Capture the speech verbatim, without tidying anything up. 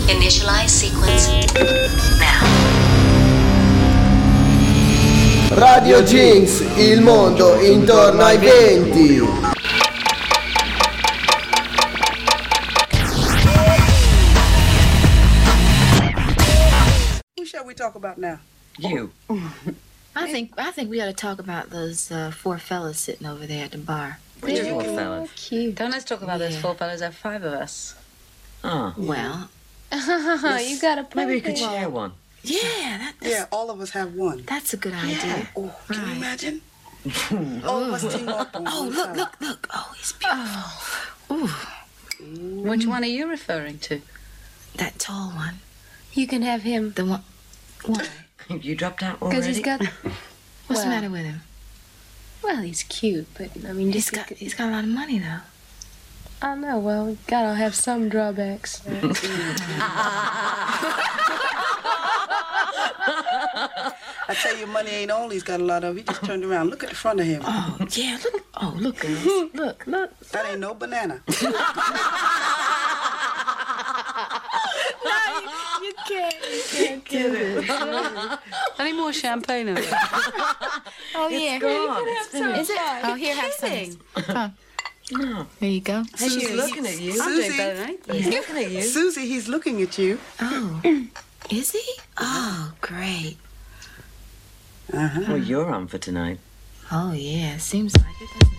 Initialize sequence now. Radio Jinx, il mondo intorno ai venti. Who shall we talk about now? You. I think I think we ought to talk about those uh, four fellas sitting over there at the bar. Which four fellas? Cute. Don't let's talk about Yeah. those four fellas. There are five of us. Oh. Well, You got a point. Maybe you could there. share one. yeah, that, that's, Yeah, all of us have one. that's a good idea. Oh, can Right. you imagine? All of us team up on Oh, one look, side. look, look. Oh, he's beautiful. Ooh, Which one are you referring to? that tall one. You can have him The one. Why? You dropped out because already? he's got. What's the Well, matter with him? Well, he's cute, but I mean, He's just got he's got a lot of money though. I know. Well, we gotta have some drawbacks. I tell you, money ain't all he's got a lot of. He just turned around. Look at the front of him. Oh yeah, look. Oh look, girls. Look, look. That ain't no banana. You can't. You can't do this. Any more champagne over there? Oh yeah. Gone. Is it? Oh here, have some. Come. There you go. He's looking at you. I'm doing Susie. better, ain't I? He's looking at you. Susie, he's looking at you. Oh, is he? Oh, great. Uh-huh. Well, you're on for tonight. Oh yeah, seems like it. Doesn't it?